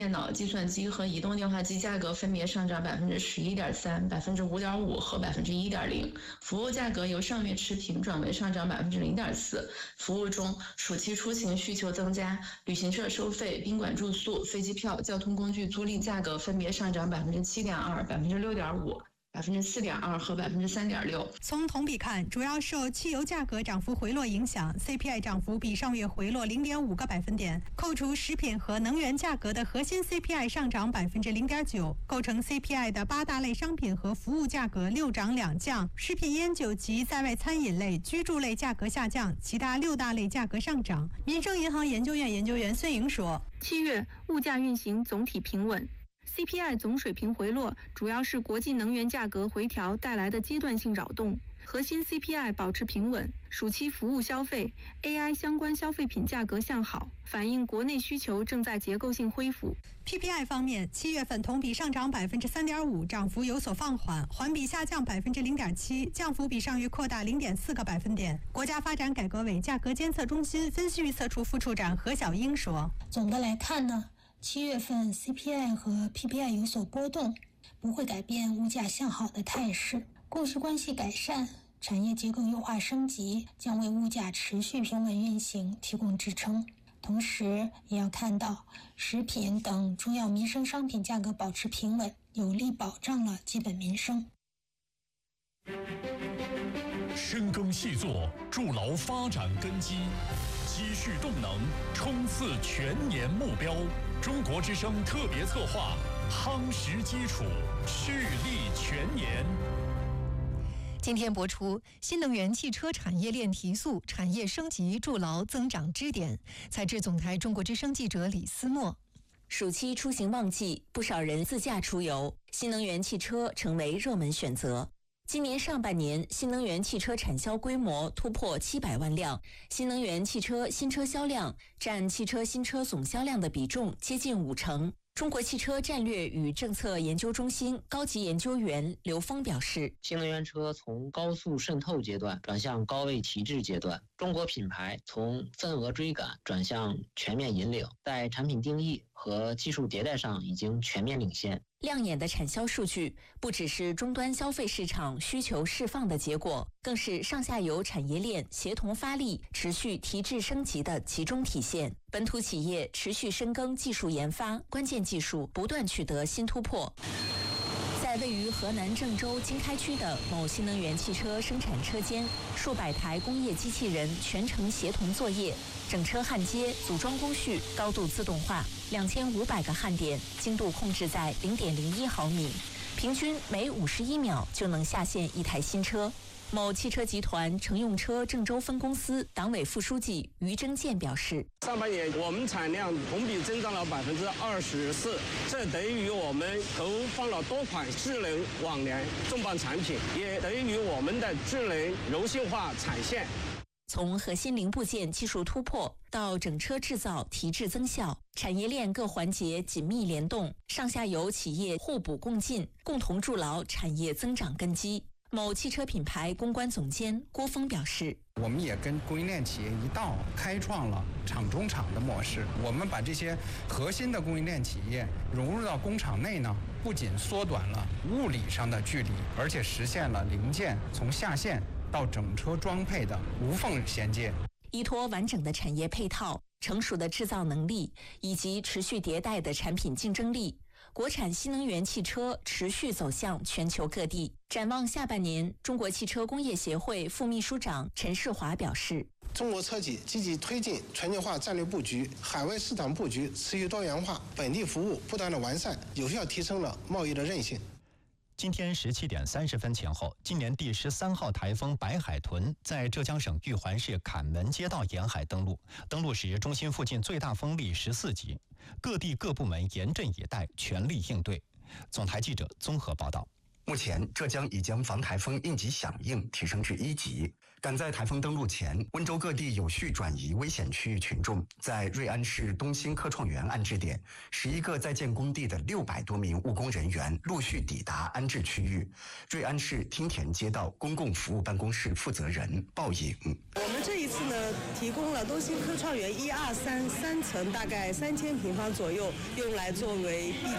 电脑、计算机和移动电话机价格分别上涨11.3%、5.5%和1.0%。服务价格由上月持平转为上涨0.4%。服务中，暑期出行需求增加，旅行社收费、宾馆住宿、飞机票、交通工具租赁价格分别上涨7.2%、6.5%。4.2%和3.6%。 从同比看，主要受汽油价格涨幅回落影响 ，CPI 涨幅比上月回落0.5个百分点。扣除食品和能源价格的核心 CPI 上涨0.9%，构成 CPI 的8大类商品和服务价格6涨2降，食品烟酒及在外餐饮类、居住类价格下降，其他6大类价格上涨。民生银行研究院研究员孙莹说 ：7月物价运行总体平稳。CPI 总水平回落，主要是国际能源价格回调带来的阶段性扰动。核心 CPI 保持平稳，暑期服务消费、AI 相关消费品价格向好，反映国内需求正在结构性恢复。 PPI 方面，7月份同比上涨3.5%，涨幅有所放缓，环比下降0.7%，降幅比上月扩大0.4个百分点。国家发展改革委价格监测中心分析预测处副处长何小英说：“ 总的来看呢，7月份 CPI 和 PPI 有所波动，不会改变物价向好的态势。供需关系改善，产业结构优化升级，将为物价持续平稳运行提供支撑。同时，也要看到食品等主要民生商品价格保持平稳，有力保障了基本民生。” 深耕细作，筑牢发展根基，积蓄动能，冲刺全年目标。中国之声特别策划，夯实基础，蓄力全年。 今天播出新能源汽车产业链提速，产业升级筑牢增长支点。采制总台中国之声记者李思墨。 暑期出行旺季，不少人自驾出游，新能源汽车成为热门选择。今年上半年，新能源汽车产销规模突破700万辆，新能源汽车新车销量占汽车新车总销量的比重接近50%。中国汽车战略与政策研究中心高级研究员刘峰表示， 新能源车从高速渗透阶段转向高位提质阶段，中国品牌从份额追赶转向全面引领，在产品定义和技术迭代上已经全面领先。 亮眼的产销数据不只是终端消费市场需求释放的结果，更是上下游产业链协同发力、持续提质升级的集中体现。本土企业持续深耕技术研发，关键技术不断取得新突破。在位于河南郑州经开区的某新能源汽车生产车间，数百台工业机器人全程协同作业，整车焊接、组装工序高度自动化，2500个焊点，精度控制在0.01毫米，平均每51秒就能下线一台新车。某汽车集团乘用车郑州分公司党委副书记于征建表示， 上半年我们产量同比增长了24%，这得益于我们投放了多款智能网联重磅产品，也得益于我们的智能柔性化产线。 从核心零部件技术突破到整车制造提质增效，产业链各环节紧密联动，上下游企业互补共进，共同筑牢产业增长根基。某汽车品牌公关总监郭峰表示， 我们也跟供应链企业一道开创了厂中厂的模式，我们把这些核心的供应链企业融入到工厂内呢，不仅缩短了物理上的距离，而且实现了零件从下线到整车装配的无缝衔接。 依托完整的产业配套、成熟的制造能力以及持续迭代的产品竞争力，国产新能源汽车持续走向全球各地。展望下半年，中国汽车工业协会副秘书长陈世华表示， 中国车企积极推进全球化战略布局，海外市场布局持续多元化，本地服务不断的完善，有效提升了贸易的韧性。 今天17点30分前后，今年第13号台风白海豚在浙江省玉环市坎门街道沿海登陆时中心附近最大风力14级，各地各部门严阵以待，全力应对。总台记者综合报道。 目前，浙江已将防台风应急响应提升至1级。 赶在台风登陆前，温州各地有序转移危险区域群众，在瑞安市东兴科创园安置点，11个在建工地的600多名务工人员陆续抵达安置区域。瑞安市汀田街道公共服务办公室负责人鲍颖： 我们这一次呢，提供了东兴科创园1、2、3层，大概3000平方左右，用来作为避